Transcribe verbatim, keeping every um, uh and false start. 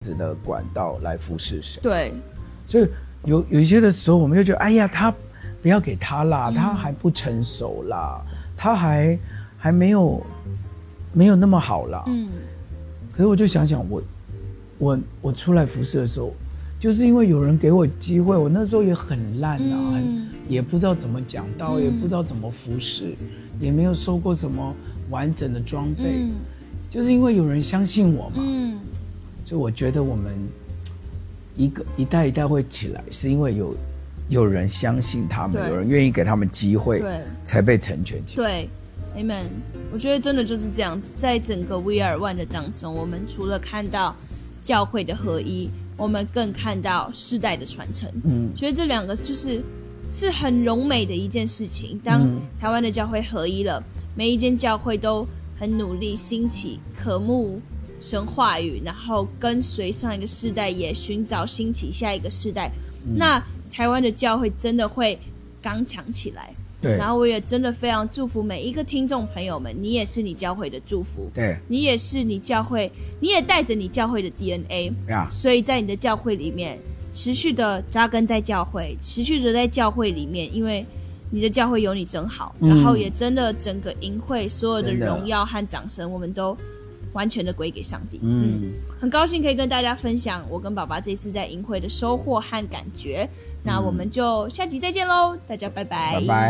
子的管道来服侍神。 对， 所以有有一些的时候，我们就觉得，哎呀，他不要给他啦， 嗯、 他还不成熟啦，他还还没有没有那么好啦。嗯，可是我就想想，我我我出来服侍的时候，就是因为有人给我机会，我那时候也很烂啊，嗯、很也不知道怎么讲道，嗯、也不知道怎么服侍，也没有受过什么完整的装备，嗯、就是因为有人相信我嘛。嗯，所以我觉得我们一个一代一代会起来，是因为有有人相信他们，有人愿意给他们机会，对，才被成全起来。 对 ，Amen。我觉得真的就是这样子，在整个 We Are One 的当中，我们除了看到教会的合一，我们更看到世代的传承。嗯，觉得这两个就是是很荣美的一件事情。当台湾的教会合一了，每一间教会都很努力兴起，渴慕神话语，然后跟随上一个世代，也寻找兴起下一个世代。嗯、那台湾的教会真的会刚强起来。对，然后我也真的非常祝福每一个听众朋友们，你也是你教会的祝福，对，你也是你教会，你也带着你教会的 D N A， yeah. 所以在你的教会里面持续的扎根在教会，持续的在教会里面，因为你的教会有你真好，嗯、然后也真的整个营会所有的荣耀和掌声，我们都完全的归给上帝。嗯, 嗯，很高兴可以跟大家分享我跟爸爸这次在营会的收获和感觉。那我们就下集再见喽，大家拜拜，拜拜。